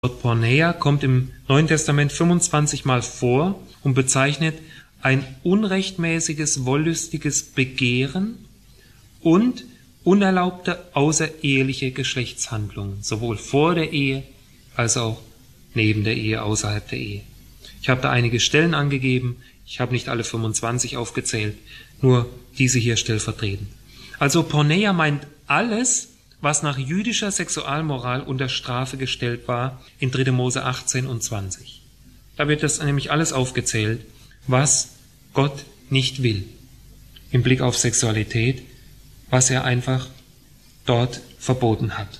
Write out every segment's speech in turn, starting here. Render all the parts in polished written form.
Wort Porneia kommt im Neuen Testament 25 Mal vor und bezeichnet ein unrechtmäßiges, wollüstiges Begehren und unerlaubte außereheliche Geschlechtshandlungen, sowohl vor der Ehe als auch neben der Ehe, außerhalb der Ehe. Ich habe da einige Stellen angegeben, ich habe nicht alle 25 aufgezählt, nur diese hier stellvertretend. Also Porneia meint alles, was nach jüdischer Sexualmoral unter Strafe gestellt war in 3. Mose 18 und 20. Da wird das nämlich alles aufgezählt, was Gott nicht will im Blick auf Sexualität, was er einfach dort verboten hat.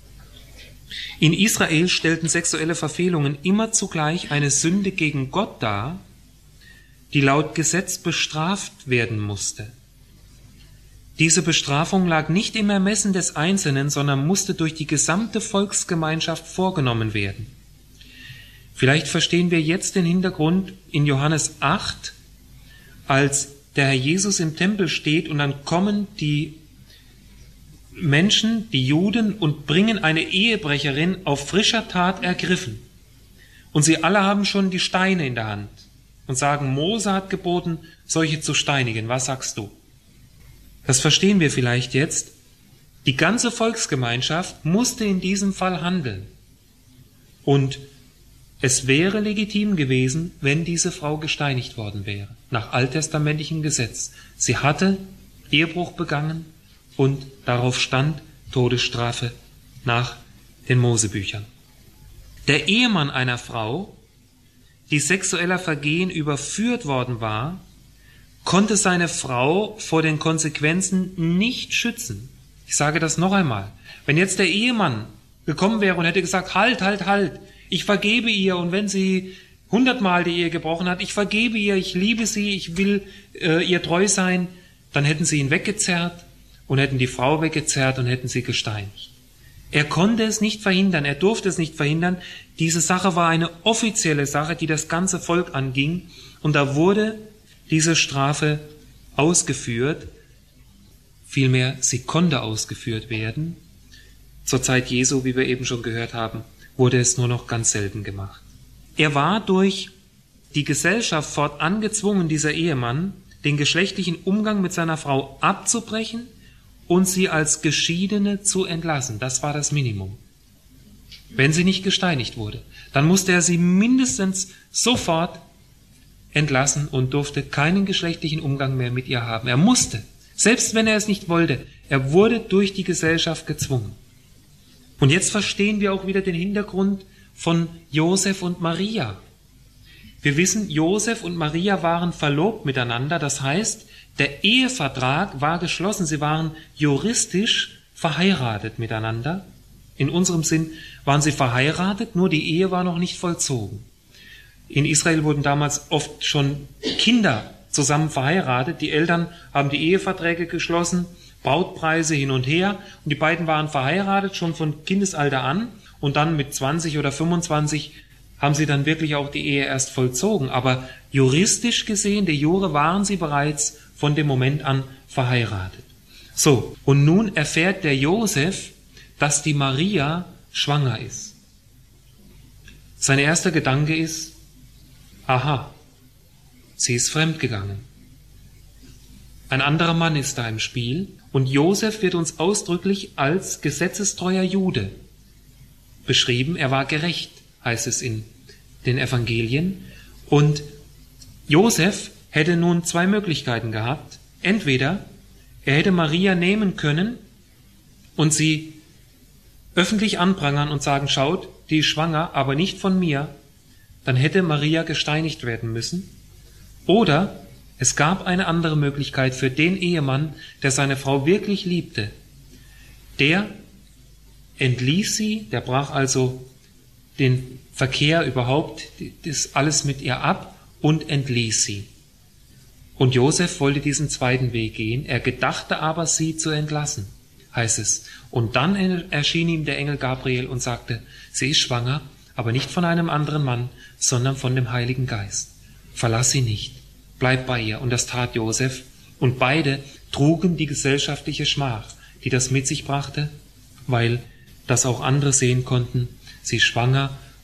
In Israel stellten sexuelle Verfehlungen immer zugleich eine Sünde gegen Gott dar, die laut Gesetz bestraft werden musste. Diese Bestrafung lag nicht im Ermessen des Einzelnen, sondern musste durch die gesamte Volksgemeinschaft vorgenommen werden. Vielleicht verstehen wir jetzt den Hintergrund in Johannes 8, als der Herr Jesus im Tempel steht und dann kommen die Menschen, die Juden, und bringen eine Ehebrecherin auf frischer Tat ergriffen. Und sie alle haben schon die Steine in der Hand und sagen, Mose hat geboten, solche zu steinigen. Was sagst du? Das verstehen wir vielleicht jetzt. Die ganze Volksgemeinschaft musste in diesem Fall handeln. Und es wäre legitim gewesen, wenn diese Frau gesteinigt worden wäre, nach alttestamentlichem Gesetz. Sie hatte Ehebruch begangen und darauf stand Todesstrafe nach den Mosebüchern. Der Ehemann einer Frau, die sexueller Vergehen überführt worden war, konnte seine Frau vor den Konsequenzen nicht schützen. Ich sage das noch einmal. Wenn jetzt der Ehemann gekommen wäre und hätte gesagt, halt, ich vergebe ihr, und wenn sie 100-mal die Ehe gebrochen hat, ich vergebe ihr, ich liebe sie, ich will ihr treu sein, dann hätten sie ihn weggezerrt und hätten die Frau weggezerrt und hätten sie gesteinigt. Er konnte es nicht verhindern, er durfte es nicht verhindern. Diese Sache war eine offizielle Sache, die das ganze Volk anging, und da wurde diese Strafe ausgeführt, vielmehr sie konnte ausgeführt werden. Zur Zeit Jesu, wie wir eben schon gehört haben, wurde es nur noch ganz selten gemacht. Er war durch die Gesellschaft fortan gezwungen, dieser Ehemann, den geschlechtlichen Umgang mit seiner Frau abzubrechen und sie als Geschiedene zu entlassen. Das war das Minimum. Wenn sie nicht gesteinigt wurde, dann musste er sie mindestens sofort entlassen und durfte keinen geschlechtlichen Umgang mehr mit ihr haben. Er musste, selbst wenn er es nicht wollte, er wurde durch die Gesellschaft gezwungen. Und jetzt verstehen wir auch wieder den Hintergrund von Josef und Maria. Wir wissen, Josef und Maria waren verlobt miteinander, das heißt, der Ehevertrag war geschlossen, sie waren juristisch verheiratet miteinander. In unserem Sinn waren sie verheiratet, nur die Ehe war noch nicht vollzogen. In Israel wurden damals oft schon Kinder zusammen verheiratet. Die Eltern haben die Eheverträge geschlossen, Brautpreise hin und her, und die beiden waren verheiratet schon von Kindesalter an, und dann mit 20 oder 25 haben sie dann wirklich auch die Ehe erst vollzogen. Aber juristisch gesehen, de jure, waren sie bereits von dem Moment an verheiratet. So, und nun erfährt der Josef, dass die Maria schwanger ist. Sein erster Gedanke ist, aha, sie ist fremdgegangen. Ein anderer Mann ist da im Spiel, und Josef wird uns ausdrücklich als gesetzestreuer Jude beschrieben. Er war gerecht, heißt es in den Evangelien. Und Josef hätte nun zwei Möglichkeiten gehabt. Entweder er hätte Maria nehmen können und sie öffentlich anprangern und sagen, schaut, die ist schwanger, aber nicht von mir. Dann hätte Maria gesteinigt werden müssen. Oder es gab eine andere Möglichkeit für den Ehemann, der seine Frau wirklich liebte. Der entließ sie, der brach also den Verkehr überhaupt, das alles mit ihr ab und entließ sie. Und Josef wollte diesen zweiten Weg gehen, er gedachte aber, sie zu entlassen, heißt es. Und dann erschien ihm der Engel Gabriel und sagte, sie ist schwanger, aber nicht von einem anderen Mann, sondern von dem Heiligen Geist. Verlass sie nicht, bleib bei ihr. Und das tat Josef. Und beide trugen die gesellschaftliche Schmach, die das mit sich brachte, weil das auch andere sehen konnten. Sie ist schwanger